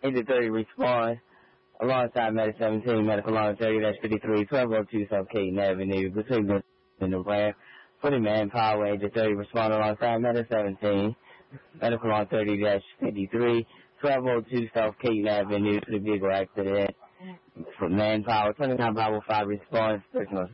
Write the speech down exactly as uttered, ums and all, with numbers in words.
Agent thirty respond alongside Medic seventeen, Medical Line thirty fifty-three, twelve oh two South Caton Avenue, between the and the ramp. For the manpower, Agent thirty respond alongside Medic seventeen, Medical Line thirty fifty-three, twelve oh two South Caton Avenue to the vehicle accident. For manpower, twenty-nine Bravo five response, personal